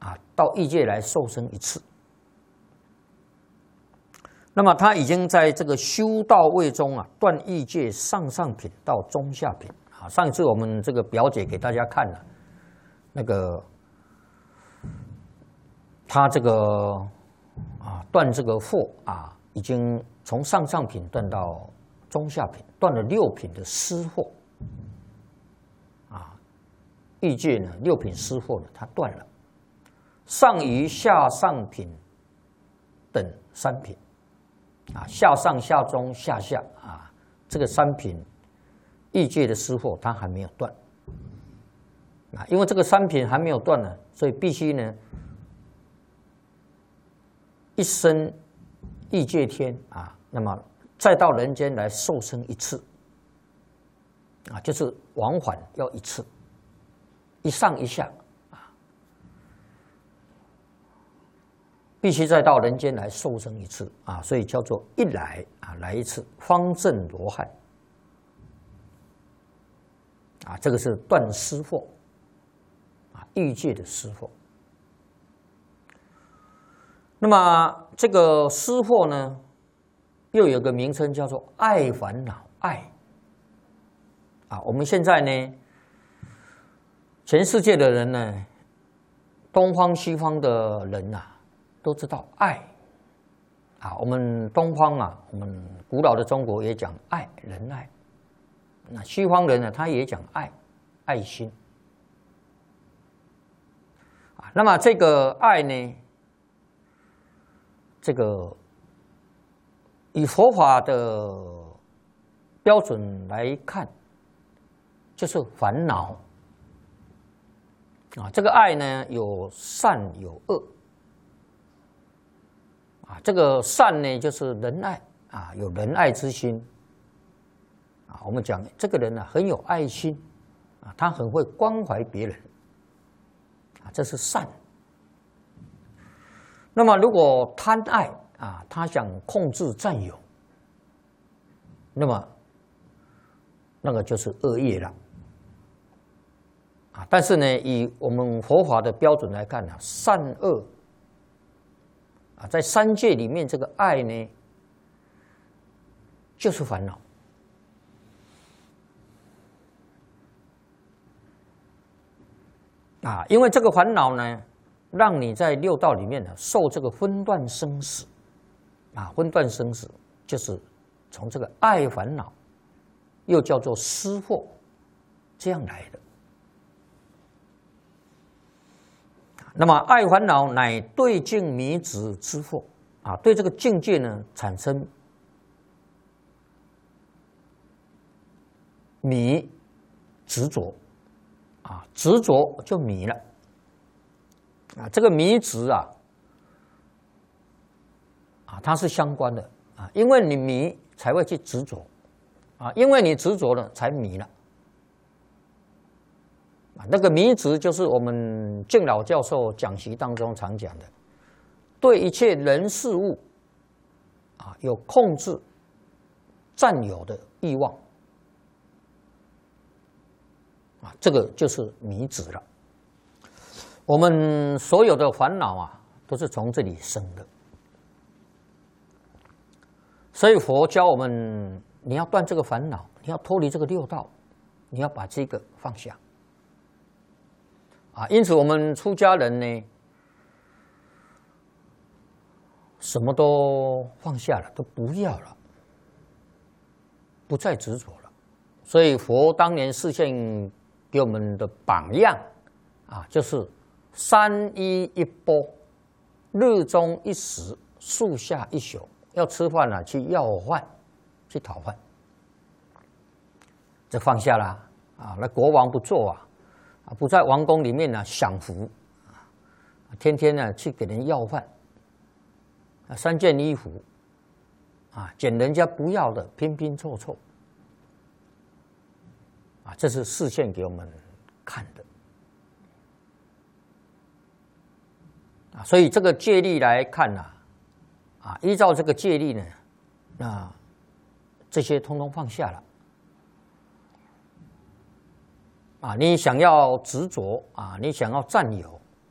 到异界来受生一次。那么他已经在这个修道位中断异界上上品到中下品上一次我们这个表姐给大家看了，那个他这个断这个惑已经从上上品断到中下品，断了6品的湿惑异界呢6品湿惑呢，他断了。上余下上品等3品下上下中下下这个3品异界的湿惑它还没有断因为这个3品还没有断呢，所以必须呢一生异界天那么再到人间来受生一次就是往返要1次，一上一下必须再到人间来受生1次所以叫做一来来1次，方证罗汉这个是断湿惑异界的湿惑。那么这个湿惑呢，又有个名称叫做爱烦恼爱我们现在呢，全世界的人呢，东方西方的人都知道爱我们东方我们古老的中国也讲爱，仁爱。那西方人呢，他也讲爱，爱心那么这个爱呢，这个以佛法的标准来看，就是烦恼这个爱呢，有善有恶这个善呢，就是仁爱有仁爱之心我们讲这个人很有爱心他很会关怀别人这是善。那么如果贪爱他想控制占有，那么那个就是恶业了但是呢，以我们佛法的标准来看善恶在3界里面，这个爱呢就是烦恼因为这个烦恼呢，让你在6道里面受这个分段生死分段生死就是从这个爱烦恼，又叫做湿惑这样来的。那么爱烦恼乃对境迷执之惑对这个境界呢产生迷执着执着就迷了这个迷执它是相关的因为你迷才会去执着因为你执着了才迷了那个迷执就是我们敬老教授讲习当中常讲的，对一切人事物有控制占有的欲望这个就是迷执了。我们所有的烦恼都是从这里生的，所以佛教我们，你要断这个烦恼，你要脱离这个6道，你要把这个放下因此我们出家人呢，什么都放下了，都不要了，不再执着了。所以佛当年示现给我们的榜样就是3衣1钵，日中1食，树下1宿。要吃饭去要饭，去讨饭，这放下了那国王不做不在王宫里面享福天天去给人要饭3件衣服捡人家不要的，拼拼凑凑这是示现给我们看的所以这个戒律来看依照这个戒律呢，那这些通通放下了你想要执着你想要占有